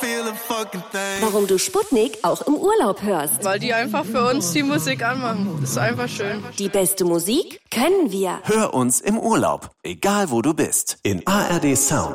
Warum du Sputnik auch im Urlaub hörst. Weil die einfach für uns die Musik anmachen. Das ist einfach schön. Die beste Musik können wir. Hör uns im Urlaub, egal wo du bist, in ARD Sound.